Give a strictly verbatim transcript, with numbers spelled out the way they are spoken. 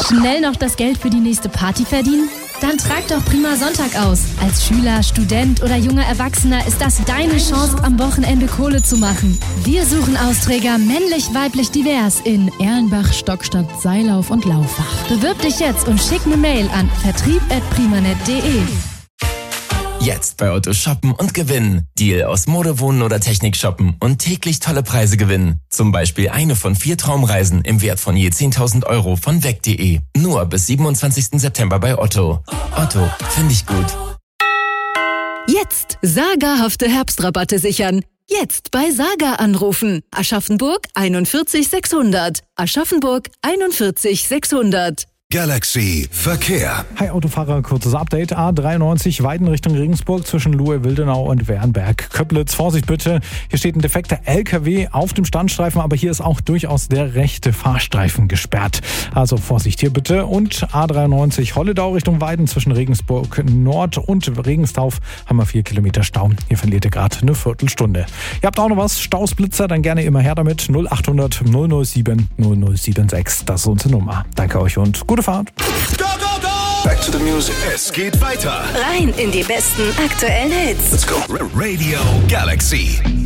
Schnell noch das Geld für die nächste Party verdienen? Dann trag doch Prima Sonntag aus. Als Schüler, Student oder junger Erwachsener ist das deine Chance, am Wochenende Kohle zu machen. Wir suchen Austräger männlich, weiblich, divers in Erlenbach, Stockstadt, Seilauf und Laufach. Bewirb dich jetzt und schick eine Mail an vertrieb at primanet punkt de. Jetzt bei Otto shoppen und gewinnen. Deal aus Mode, Wohnen oder Technik shoppen und täglich tolle Preise gewinnen. Zum Beispiel eine von vier Traumreisen im Wert von je zehntausend Euro von weg punkt de. Nur bis siebenundzwanzigsten September bei Otto. Otto, finde ich gut. Jetzt sagerhafte Herbstrabatte sichern. Jetzt bei Saga anrufen. Aschaffenburg einundvierzig sechshundert. Aschaffenburg einundvierzig sechshundert. Galaxy Verkehr. Hi Autofahrer, kurzes Update. A dreiundneunzig Weiden Richtung Regensburg zwischen Luhe-Wildenau und Wernberg. Köplitz, Vorsicht bitte. Hier steht ein defekter L K W auf dem Standstreifen, aber hier ist auch durchaus der rechte Fahrstreifen gesperrt. Also Vorsicht hier bitte. Und A dreiundneunzig Holledau Richtung Weiden zwischen Regensburg Nord und Regenstauf haben wir vier Kilometer Stau. Hier verliert ihr gerade eine Viertelstunde. Ihr habt auch noch was? Stausblitzer, dann gerne immer her damit. null achthundert null null sieben null null sieben sechs. Das ist unsere Nummer. Danke euch und gute Fahrt. Go, go, go! Back to the music. Es geht weiter. Rein in die besten aktuellen Hits. Let's go. Radio Galaxy.